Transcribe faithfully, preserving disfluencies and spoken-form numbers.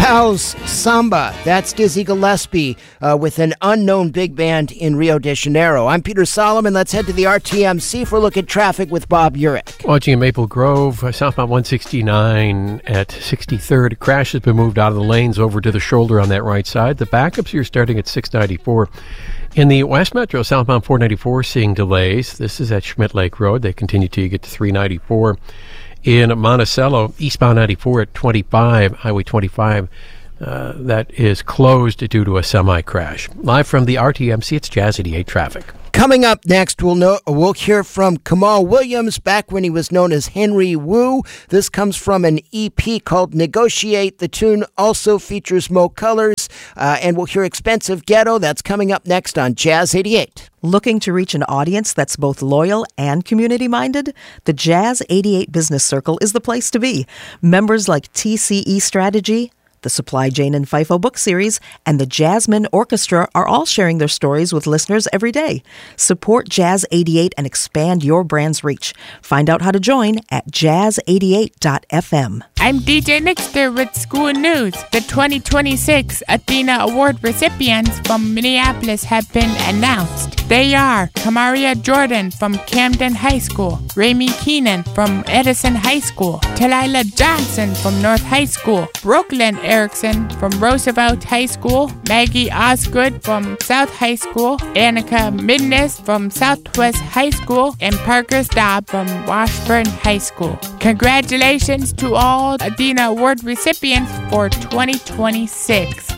House Samba. That's Dizzy Gillespie uh, with an unknown big band in Rio de Janeiro. I'm Peter Solomon. Let's head to the R T M C for a look at traffic with Bob Urich. Watching in Maple Grove, uh, southbound one sixty-nine at sixty-third. A crash has been moved out of the lanes over to the shoulder on that right side. The backups here starting at six ninety-four. In the West Metro, southbound four ninety-four, seeing delays. This is at Schmidt Lake Road. They continue till you get to three ninety-four. In Monticello, eastbound ninety-four at twenty-five, Highway twenty-five, uh, that is closed due to a semi-crash. Live from the R T M C, it's Jazz eighty-eight traffic. Coming up next, we'll know we'll hear from Kamal Williams, back when he was known as Henry Wu. This comes from an E P called Negotiate. The tune also features Mo Colors, uh, and we'll hear Expensive Ghetto. That's coming up next on Jazz eighty-eight. Looking to reach an audience that's both loyal and community-minded? The Jazz eighty-eight Business Circle is the place to be. Members like T C E Strategy, the Supply Jane and FIFO book series, and the Jasmine Orchestra are all sharing their stories with listeners every day. Support Jazz eighty-eight and expand your brand's reach. Find out how to join at jazz eighty-eight dot f m. I'm D J Nixter with School News. The twenty twenty-six Athena Award recipients from Minneapolis have been announced. They are Kamaria Jordan from Camden High School, Rami Keenan from Edison High School, Talila Johnson from North High School, Brooklyn Erickson from Roosevelt High School, Maggie Osgood from South High School, Annika Midness from Southwest High School, and Parker Staub from Washburn High School. Congratulations to all Athena Award recipients for twenty twenty-six.